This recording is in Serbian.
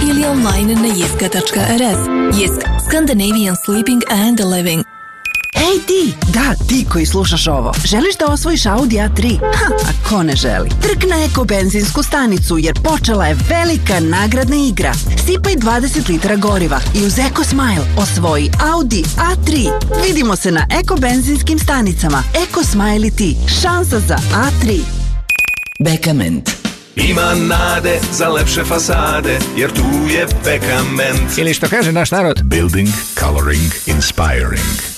ili online na jiska.rs. Jisk, Scandinavian Sleeping and Living. Ej ti! Da, ti koji slušaš ovo. Želiš da osvojiš Audi A3? A ko ne želi? Trk na Eko benzinsku stanicu jer počela je velika nagradna igra. Sipaj 20 litara goriva i uz Eko Smile osvoji Audi A3. Vidimo se na Eko benzinskim stanicama. Eko Smile i ti. Šansa za A3. Bekament. Ima nade za lepše fasade, jer tu je Bekament. Ili što kaže naš narod, Building, coloring, inspiring.